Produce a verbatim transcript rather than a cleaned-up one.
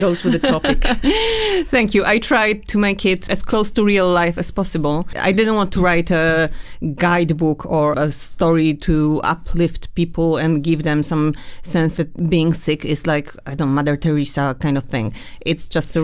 goes with the topic. Thank you. I tried to make it as close to real life as possible. I didn't want to write a guidebook or a story to uplift people and give them some sense that being sick is like, I don't know, Mother Teresa kind of thing. It's just a